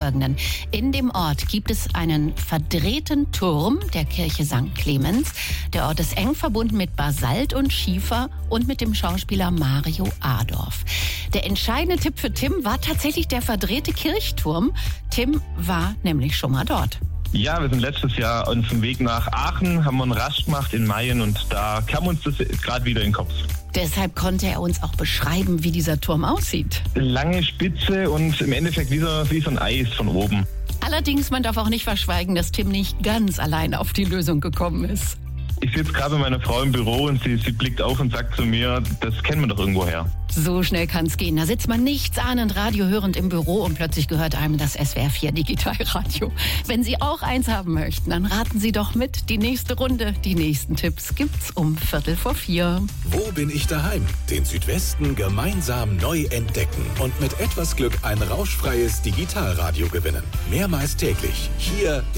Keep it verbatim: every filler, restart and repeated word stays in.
folgenden. In dem Ort gibt es einen verdrehten Turm der Kirche Sankt Clemens. Der Ort ist eng verbunden mit Basalt und Schiefer und mit dem Schauspieler Mario Adorf. Der entscheidende Tipp für Tim war tatsächlich der verdrehte Kirchturm. Tim war nämlich schon mal dort. Ja, wir sind letztes Jahr auf dem Weg nach Aachen, haben wir einen Rast gemacht in Mayen und da kam uns das gerade wieder in den Kopf. Deshalb konnte er uns auch beschreiben, wie dieser Turm aussieht. Lange Spitze und im Endeffekt wie so, wie so ein Eis von oben. Allerdings, man darf auch nicht verschweigen, dass Tim nicht ganz allein auf die Lösung gekommen ist. Ich sitze gerade mit meiner Frau im Büro und sie, sie blickt auf und sagt zu mir, das kennen wir doch irgendwo her. So schnell kann's gehen. Da sitzt man nichtsahnend radiohörend im Büro und plötzlich gehört einem das S W R vier Digitalradio. Wenn Sie auch eins haben möchten, dann raten Sie doch mit. Die nächste Runde, die nächsten Tipps gibt's um Viertel vor vier. Wo bin ich daheim? Den Südwesten gemeinsam neu entdecken und mit etwas Glück ein rauschfreies Digitalradio gewinnen. Mehrmals täglich hier